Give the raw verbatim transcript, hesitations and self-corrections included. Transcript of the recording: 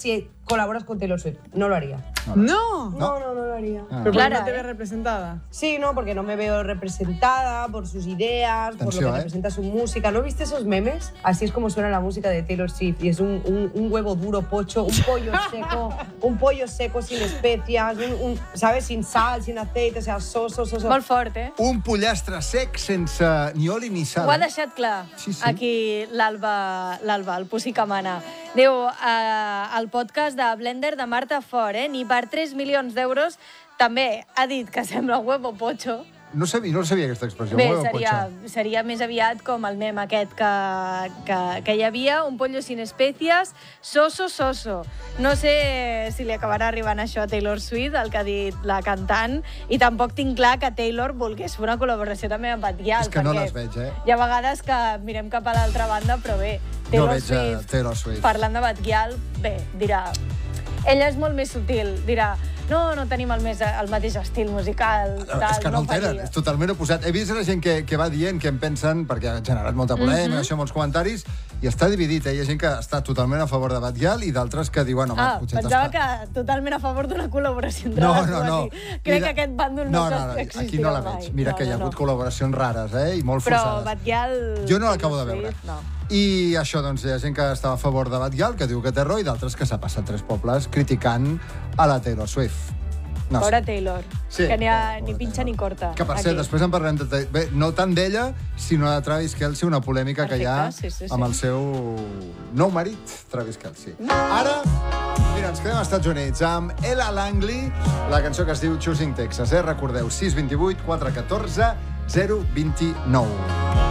si colaboras con Taylor Swift. No lo haría. No. No, no, no lo haría. Ah. Pero Clara, no te ves representada. Sí, no, porque no me veo representada por sus ideas, por lo que ¿eh? representa su música. ¿No viste esos memes? Así es como suena la música de Taylor Swift. Y es un, un, un huevo duro pocho, un pollo seco, un pollo seco sin especias, un, un, ¿sabes? Sin sal, sin aceite, o sea, soso, soso. Molt fort, eh? Un pollastre sec sense ni oli ni sal. Ho ha deixat clar, sí, sí. aquí l'Alba, l'Alba, el Pussy que mana. Diu, eh, el podcast de Blender de Marta Fort, eh? Ni per tres milions d'euros, també ha dit que sembla huevo pocho. No sabia, no sabia aquesta expressió, Bé, huevo seria, pocho. seria més aviat com el mem aquest que, que, que hi havia, un pollo sin especias, soso, soso. No sé si li acabarà arribant això a Taylor Swift, el que ha dit la cantant, i tampoc tinc clar que Taylor volgués fer una col·laboració també amb Batgirl. És que no les veig, eh? Hi ha vegades que mirem cap a l'altra banda, però bé, Taylor, no veig Swift, Taylor Swift, parlant de Batgirl, bé, dirà... Ella és molt més sutil, dirà... No, no tenim el, més, el mateix estil musical. No, tal, és que no, no el tenen, és totalment oposat. He vist la gent que, que va dient què en pensen, perquè ha generat molta polèmica, mm -hmm. això, molts comentaris, i està dividit, eh? Hi ha gent que està totalment a favor de Batgirl i d'altres que diuen... Home, ah, pensava està... que totalment a favor d'una col·laboració entre no, les no, dues. no. Crec de... que aquest bàndol no, no, no, no aquí no la veig. mai. Mira no, que hi ha no, hagut no. col·laboracions rares, eh? I molt Però forçades. Però Batgirl... Jo no l'acabo de veure. No. I això, doncs, hi ha gent que estava a favor de Batgirl, que diu que té raó, i d'altres que s'ha passat tres pobles criticant a la Taylor Swift. No, Pobra Taylor, sí, que ni, ha, ni pinxa ni corta. Que, per cert, després en parlem de... Bé, no tant d'ella, sinó de Travis Kelce, una polèmica Perfecte, que hi ha sí, sí, sí. amb el seu nou marit, Travis Kelce. Ara, mira, ens quedem als Estats Units amb Ella Langley, la cançó que es diu Choosing Texas, eh? Recordeu, sis dos vuit quatre un quatre zero dos nou.